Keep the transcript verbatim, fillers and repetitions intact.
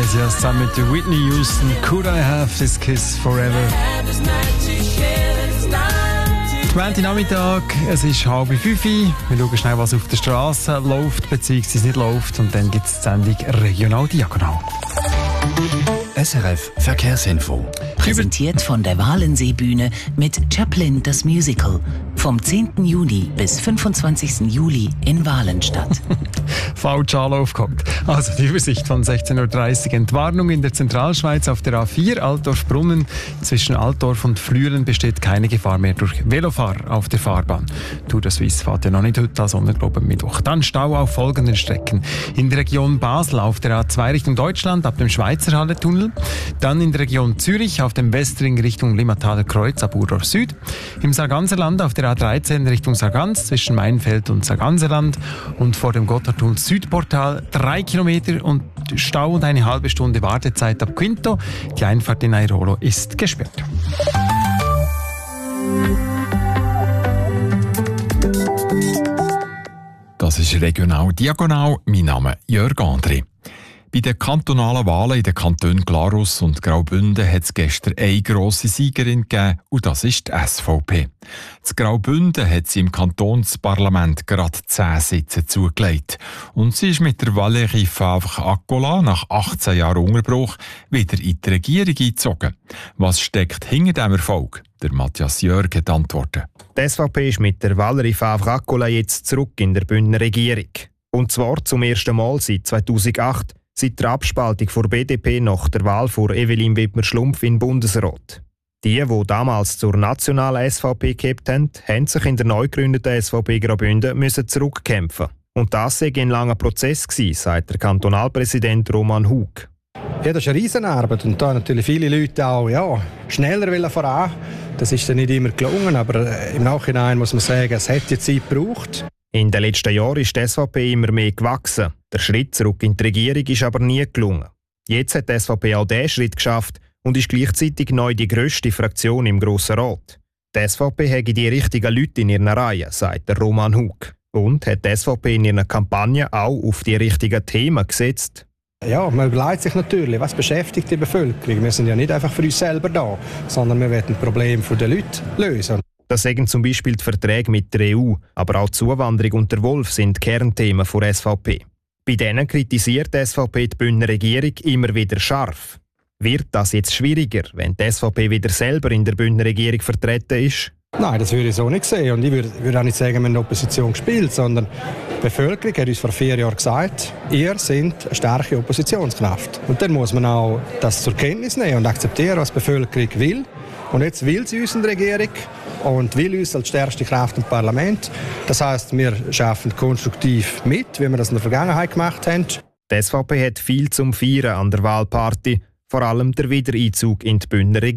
Iglesias zusammen mit Whitney Houston. Could I have this kiss forever? Nachmittag, es ist halb fünf. Wir schauen schnell, was auf der Straße läuft bzw. nicht läuft. Und dann gibt es die Sendung Regional Diagonal. S R F Verkehrsinfo. Präsentiert von der Walensee-Bühne mit Chaplin das Musical. Vom zehnten Juni bis fünfundzwanzigsten Juli in Walenstadt. Falsch Anlauf kommt. Also die Übersicht von sechzehn Uhr dreißig. Entwarnung in der Zentralschweiz auf der A vier Altdorf-Brunnen. Zwischen Altdorf und Flüelen besteht keine Gefahr mehr durch Velofahrer auf der Fahrbahn. Tour de Suisse fährt ja noch nicht heute, sondern glaube am Mittwoch. Dann Stau auf folgenden Strecken. In der Region Basel auf der A zwei Richtung Deutschland ab dem Schweizerhalle-Tunnel. Dann in der Region Zürich auf dem Westring Richtung Limmathaler Kreuz ab Urdorf Süd. Im Sarganserland auf der A dreizehn Richtung Sargans zwischen Mainfeld und Sarganserland. Und vor dem Gotthardtunnel Südportal drei Kilometer und Stau und eine halbe Stunde Wartezeit ab Quinto. Die Einfahrt in Airolo ist gesperrt. Das ist Regional Diagonal. Mein Name ist Jörg André. Bei den kantonalen Wahlen in den Kantonen Glarus und Graubünden hat es gestern eine grosse Siegerin gegeben, und das ist die S V P. Das Graubünden hat sie im Kantonsparlament gerade zehn Sitze zugelegt. Und sie ist mit der Valérie Favre-Accola nach achtzehn Jahren Unterbruch wieder in die Regierung eingezogen. Was steckt hinter diesem Erfolg? Der Matthias Jörg hat Antworten. Die S V P ist mit der Valérie Favre-Accola jetzt zurück in der Bündner Regierung. Und zwar zum ersten Mal seit zweitausendacht. Seit der Abspaltung der B D P nach der Wahl von Evelyn Wittmer-Schlumpf in den Bundesrat. Die, die damals zur nationalen S V P gehabt haben, haben sich in der neu gegründeten S V P Graubünden müssen zurückkämpfen. Und das sei ein langer Prozess gewesen, sagt der Kantonalpräsident Roman Hug. Ja, das ist eine Riesenarbeit und da natürlich viele Leute auch ja, schneller voran. Das ist dann nicht immer gelungen, aber im Nachhinein muss man sagen, es hätte Zeit gebraucht. In den letzten Jahren ist die S V P immer mehr gewachsen. Der Schritt zurück in die Regierung ist aber nie gelungen. Jetzt hat die S V P auch diesen Schritt geschafft und ist gleichzeitig neu die grösste Fraktion im Grossen Rat. Die S V P hat die richtigen Leute in ihren Reihen, sagt der Roman Hug. Und hat die S V P in ihrer Kampagne auch auf die richtigen Themen gesetzt. Ja, man überlegt sich natürlich, was beschäftigt die Bevölkerung. Wir sind ja nicht einfach für uns selber da, sondern wir wollen ein Problem der Leute lösen. Das sagen zum Beispiel die Verträge mit der E U, aber auch die Zuwanderung und der Wolf sind Kernthemen der S V P. Bei denen kritisiert die S V P die Bündner Regierung immer wieder scharf. Wird das jetzt schwieriger, wenn die S V P wieder selber in der Bündner Regierung vertreten ist? Nein, das würde ich so nicht sehen. Und ich würde, würde auch nicht sagen, wir haben in der Opposition gespielt, sondern die Bevölkerung hat uns vor vier Jahren gesagt, ihr seid eine starke Oppositionskraft. Und dann muss man auch das zur Kenntnis nehmen und akzeptieren, was die Bevölkerung will. Und jetzt will sie uns in der Regierung und will uns als stärkste Kraft im Parlament. Das heisst, wir arbeiten konstruktiv mit, wie wir das in der Vergangenheit gemacht haben. Die S V P hat viel zum Feiern an der Wahlparty, vor allem der Wiedereinzug in die Bündner Regierung.